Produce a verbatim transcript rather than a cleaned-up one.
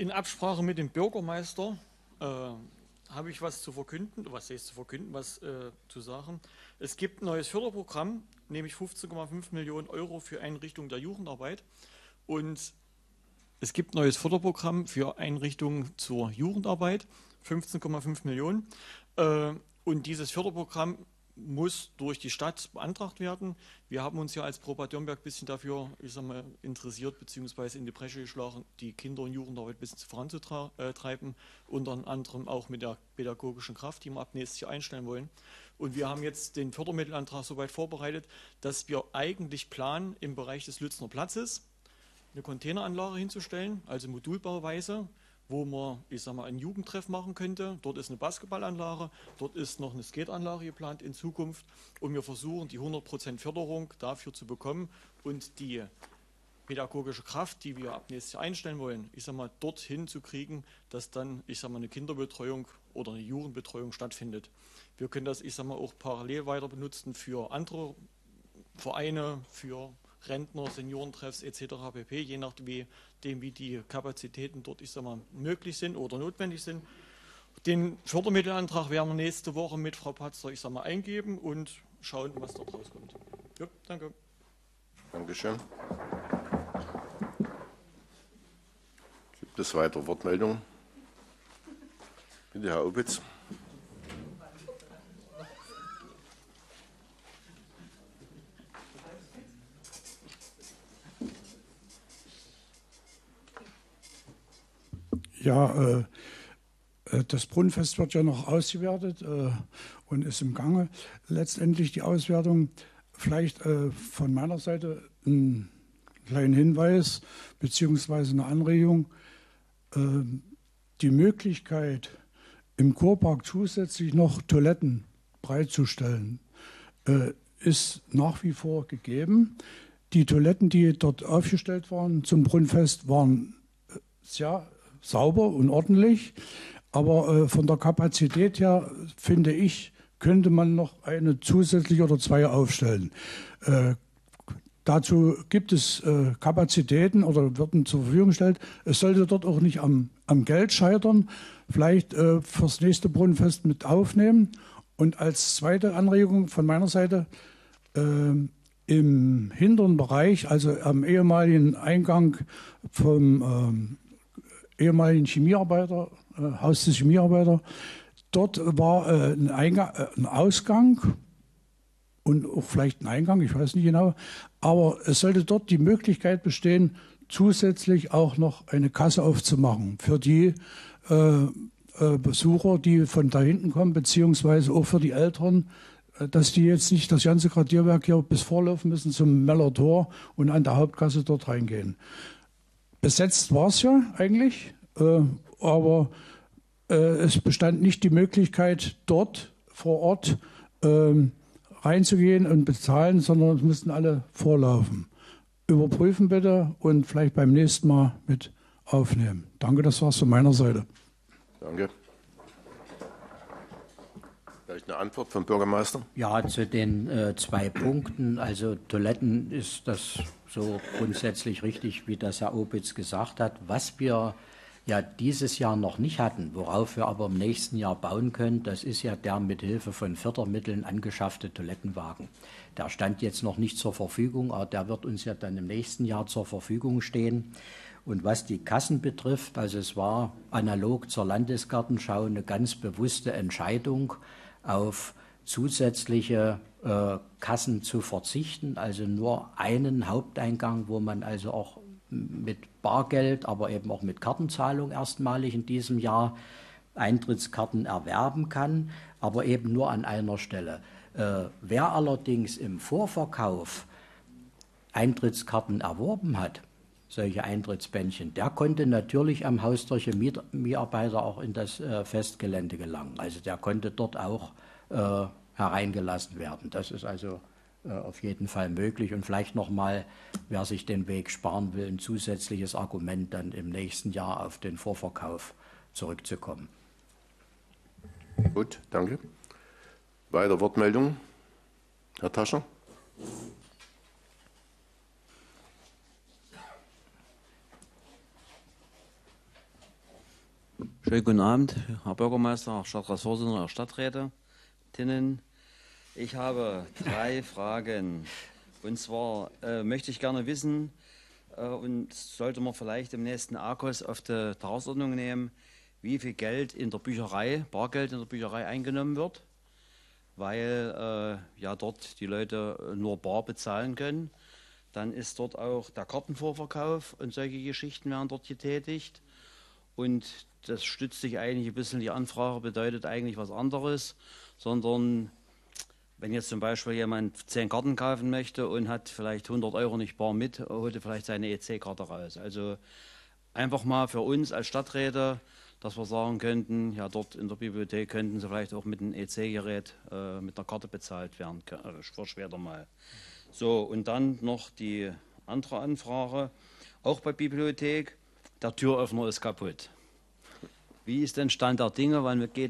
In Absprache mit dem Bürgermeister äh, habe ich was zu verkünden, was heißt zu verkünden, was äh, zu sagen. Es gibt ein neues Förderprogramm, nämlich fünfzehn Komma fünf Millionen Euro für Einrichtungen der Jugendarbeit. Und es gibt ein neues Förderprogramm für Einrichtungen zur Jugendarbeit, fünfzehn Komma fünf Millionen. Äh, und dieses Förderprogramm muss durch die Stadt beantragt werden. Wir haben uns ja als Pro Bad Dürnberg ein bisschen dafür, ich sag mal, interessiert bzw. in die Bresche geschlagen, die Kinder- und Jugendarbeit ein bisschen voranzutreiben, unter anderem auch mit der pädagogischen Kraft, die wir ab nächstes Jahr einstellen wollen. Und wir haben jetzt den Fördermittelantrag soweit vorbereitet, dass wir eigentlich planen, im Bereich des Lützner Platzes eine Containeranlage hinzustellen, also Modulbauweise, wo man, ich sag mal, einen Jugendtreff machen könnte. Dort ist eine Basketballanlage, dort ist noch eine Skateanlage geplant in Zukunft. Und wir versuchen, die hundert Prozent Förderung dafür zu bekommen und die pädagogische Kraft, die wir ab nächstes Jahr einstellen wollen, ich sag mal, dorthin zu kriegen, dass dann, ich sag mal, eine Kinderbetreuung oder eine Jugendbetreuung stattfindet. Wir können das, ich sag mal, auch parallel weiter benutzen für andere Vereine, für Rentner, Seniorentreffs et cetera pp., je nachdem, wie die Kapazitäten dort, ich sag mal, möglich sind oder notwendig sind. Den Fördermittelantrag werden wir nächste Woche mit Frau Patzer, ich sag mal, eingeben und schauen, was dort rauskommt. Ja, danke. Dankeschön. Gibt es weitere Wortmeldungen? Bitte, Herr Opitz. Ja, äh, das Brunnenfest wird ja noch ausgewertet äh, und ist im Gange. Letztendlich die Auswertung, vielleicht äh, von meiner Seite ein kleiner Hinweis beziehungsweise eine Anregung. Äh, die Möglichkeit, im Kurpark zusätzlich noch Toiletten bereitzustellen, äh, ist nach wie vor gegeben. Die Toiletten, die dort aufgestellt waren zum Brunnenfest, waren äh, sehr sauber und ordentlich, aber äh, von der Kapazität her, finde ich, könnte man noch eine zusätzliche oder zwei aufstellen. Äh, dazu gibt es äh, Kapazitäten oder werden zur Verfügung gestellt. Es sollte dort auch nicht am, am Geld scheitern, vielleicht äh, fürs nächste Brunnenfest mit aufnehmen. Und als zweite Anregung von meiner Seite, äh, im hinteren Bereich, also am ehemaligen Eingang vom ähm, ehemaligen Chemiearbeiter, äh, Haus des Chemiearbeiter. Dort war äh, ein, Eingang, äh, ein Ausgang und auch vielleicht ein Eingang, ich weiß nicht genau. Aber es sollte dort die Möglichkeit bestehen, zusätzlich auch noch eine Kasse aufzumachen für die äh, äh, Besucher, die von da hinten kommen, beziehungsweise auch für die Eltern, äh, dass die jetzt nicht das ganze Quartierwerk hier bis vorlaufen müssen zum Meller Tor und an der Hauptkasse dort reingehen. Besetzt war es ja eigentlich, äh, aber äh, es bestand nicht die Möglichkeit, dort vor Ort äh, reinzugehen und bezahlen, sondern es mussten alle vorlaufen. Überprüfen bitte und vielleicht beim nächsten Mal mit aufnehmen. Danke, das war's von meiner Seite. Danke. Vielleicht eine Antwort vom Bürgermeister? Ja, zu den äh, zwei Punkten. Also Toiletten ist das so grundsätzlich richtig, wie das Herr Opitz gesagt hat. Was wir ja dieses Jahr noch nicht hatten, worauf wir aber im nächsten Jahr bauen können, das ist ja der mit Hilfe von Fördermitteln angeschaffte Toilettenwagen. Der stand jetzt noch nicht zur Verfügung, aber der wird uns ja dann im nächsten Jahr zur Verfügung stehen. Und was die Kassen betrifft, also es war analog zur Landesgartenschau eine ganz bewusste Entscheidung, auf zusätzliche äh, Kassen zu verzichten, also nur einen Haupteingang, wo man also auch mit Bargeld, aber eben auch mit Kartenzahlung erstmalig in diesem Jahr Eintrittskarten erwerben kann, aber eben nur an einer Stelle. Äh, wer allerdings im Vorverkauf Eintrittskarten erworben hat, solche Eintrittsbändchen, der konnte natürlich am Haus der Chemiearbeiter auch in das äh, Festgelände gelangen. Also der konnte dort auch äh, hereingelassen werden. Das ist also äh, auf jeden Fall möglich. Und vielleicht nochmal, wer sich den Weg sparen will, ein zusätzliches Argument, dann im nächsten Jahr auf den Vorverkauf zurückzukommen. Gut, danke. Weitere Wortmeldungen? Herr Taschner? Schönen guten Abend, Herr Bürgermeister, Herr Stadtratsvorsitzender, Herr Stadträtinnen. Ich habe drei Fragen. Und zwar äh, möchte ich gerne wissen, äh, und sollte man vielleicht im nächsten A K O S auf die Tagesordnung nehmen, wie viel Geld in der Bücherei, Bargeld in der Bücherei eingenommen wird, weil äh, ja dort die Leute nur bar bezahlen können. Dann ist dort auch der Kartenvorverkauf und solche Geschichten werden dort getätigt. Und das stützt sich eigentlich ein bisschen, die Anfrage bedeutet eigentlich was anderes, sondern wenn jetzt zum Beispiel jemand zehn Karten kaufen möchte und hat vielleicht hundert Euro nicht bar mit, holt er vielleicht seine E C-Karte raus. Also einfach mal für uns als Stadträte, dass wir sagen könnten, ja dort in der Bibliothek könnten sie vielleicht auch mit einem E C-Gerät äh, mit einer Karte bezahlt werden, für später mal. So, und dann noch die andere Anfrage, auch bei Bibliothek, der Türöffner ist kaputt. Wie ist denn Stand der Dinge? Wann geht